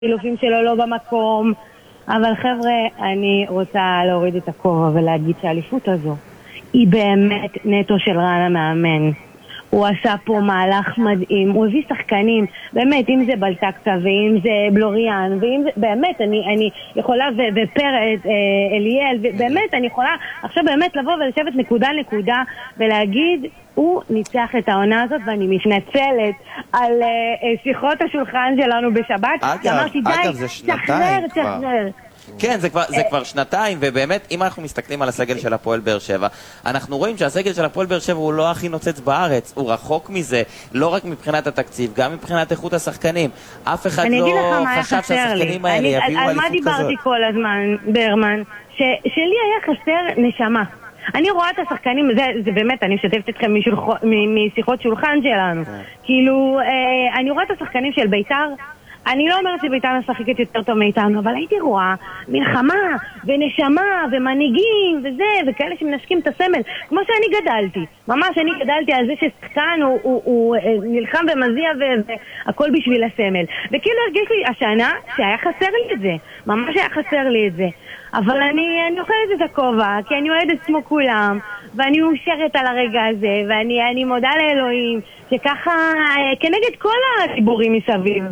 החילופים שלו לא במקום. אבל חבר'ה, אני רוצה להוריד את הכובע ולהגיד שהאליפות הזו היא באמת נטו של רן המאמן. הוא עשה פה מהלך מדהים, הוא הביא שחקנים, באמת, אם זה בלטקטה ואם זה בלוריאן, ואם זה, באמת, אני יכולה, ופרט, אליאל, באמת, אני יכולה עכשיו באמת לבוא ולשבת נקודה ולהגיד, הוא ניצח את העונה הזאת, ואני מתנצלת על שיחות השולחן שלנו בשבת. אגב, זה שנתיים כבר. כן, זה כבר שנתיים, ובאמת, אם אנחנו מסתכלים על הסגל של הפועל באר שבע, אנחנו רואים שהסגל של הפועל באר שבע הוא לא הכי נוצץ בארץ, הוא רחוק מזה, לא רק מבחינת התקציב, גם מבחינת איכות השחקנים. אף אחד לא חשב שהשחקנים האלה יביאו אליפות כזאת. על מה דיברתי כל הזמן, ברמן? שלי היה חסר נשמה. אני רואה את השחקנים, זה באמת, אני משתפת אתכם משיחות שולחן שלנו. כאילו, אני רואה את השחקנים של בית"ר, אני לא אומרת שבית"ר משחקת יותר טוב מאיתנו, אבל הייתי רואה מלחמה ונשמה ומנהיגים וזה, וכאלה שמנשקים את הסמל, כמו שאני גדלתי. ממש אני גדלתי על זה ששחקן הוא נלחם ומזיע והכל בשביל הסמל. וכאילו הרגיש לי השנה שהיה חסר לי את זה, ממש היה חסר לי את זה. אבל אני אוכלת את הכובע, כי אני אוהדת כמו כולם, ואני מאושרת על הרגע הזה, ואני מודה לאלוהים, שככה, כנגד כל הציבורים מסביב,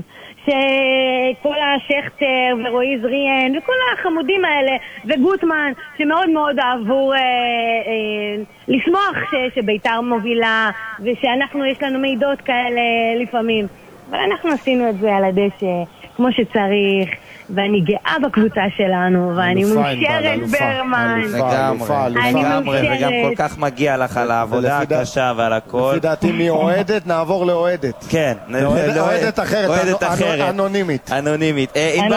שכל השכתר ורועי זריאן וכל החמודים האלה וגוטמן שמאוד מאוד אהבו לשמוח שבית"ר מובילה ושאנחנו יש לנו מידות כאלה לפעמים, אבל אנחנו עשינו את זה על הדשא כמו שצריך, ואני גאה בקבוצה שלנו, ואני מאושרת ברמן. לגמרי, וגם כל כך מגיע לך על העבודה הקשה ועל הכל. לפי דעתי מאוהדת נעבור לאוהדת. כן, לאוהדת אחרת, אנונימית. אנונימית.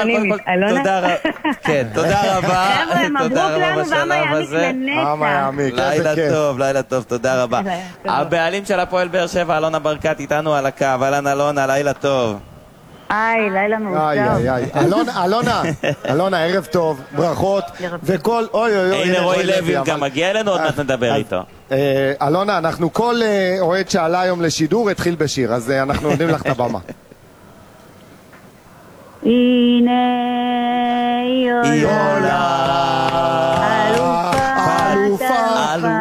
תודה רבה. חבר'ה, מברוק לנו ועם היעמיק לנצח. לילה טוב, תודה רבה. הבעלים של הפועל באר שבע, אלונה ברקת, איתנו על הקו. אהלן אלונה, לילה טוב. היי, לילה מאושר. אלונה, ערב טוב, ברכות, וכל, הנה רועי לוי גם מגיע אלינו, עוד מעט נדבר איתו. אלונה, אנחנו כל אוהד שעלה היום לשידור התחיל בשיר, אז אנחנו נותנים לך את הבמה. הנה היא עולה